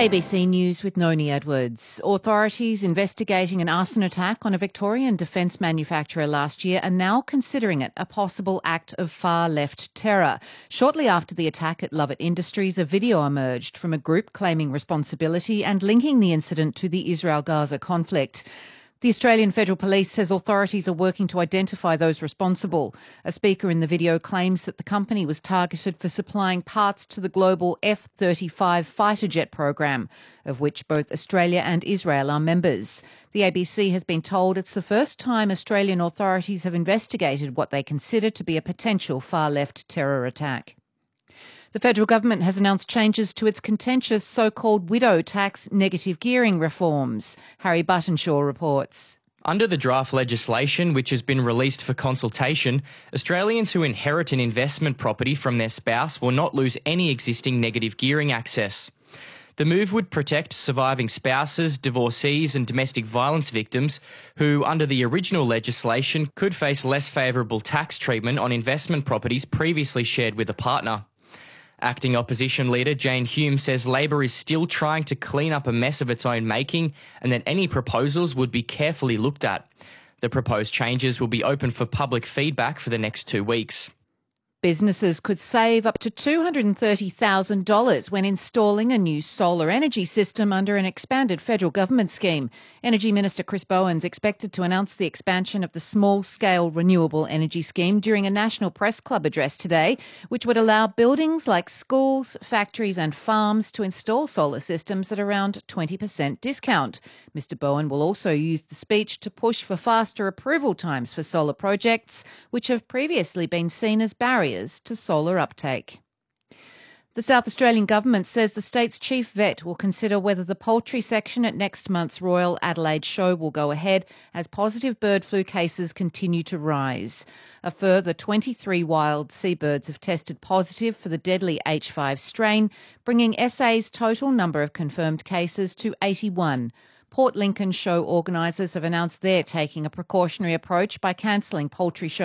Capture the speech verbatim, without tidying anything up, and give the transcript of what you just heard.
A B C News with Noni Edwards. Authorities investigating an arson attack on a Victorian defence manufacturer last year are now considering it a possible act of far-left terror. Shortly after the attack at Lovett Industries, a video emerged from a group claiming responsibility and linking the incident to the Israel-Gaza conflict. The Australian Federal Police says authorities are working to identify those responsible. A speaker in the video claims that the company was targeted for supplying parts to the global F thirty-five fighter jet program, of which both Australia and Israel are members. The A B C has been told it's the first time Australian authorities have investigated what they consider to be a potential far-left terror attack. The federal government has announced changes to its contentious so-called widow tax negative gearing reforms. Harry Buttonshaw reports. Under the draft legislation, which has been released for consultation, Australians who inherit an investment property from their spouse will not lose any existing negative gearing access. The move would protect surviving spouses, divorcees and domestic violence victims who, under the original legislation, could face less favourable tax treatment on investment properties previously shared with a partner. Acting Opposition Leader Jane Hume says Labor is still trying to clean up a mess of its own making and that any proposals would be carefully looked at. The proposed changes will be open for public feedback for the next two weeks. Businesses could save up to two hundred thirty thousand dollars when installing a new solar energy system under an expanded federal government scheme. Energy Minister Chris Bowen is expected to announce the expansion of the small-scale renewable energy scheme during a National Press Club address today, which would allow buildings like schools, factories and farms to install solar systems at around twenty percent discount. Mr Bowen will also use the speech to push for faster approval times for solar projects, which have previously been seen as barriers to solar uptake. The South Australian Government says the state's chief vet will consider whether the poultry section at next month's Royal Adelaide Show will go ahead as positive bird flu cases continue to rise. A further twenty-three wild seabirds have tested positive for the deadly H five strain, bringing S A's total number of confirmed cases to eighty-one. Port Lincoln show organisers have announced they're taking a precautionary approach by cancelling poultry show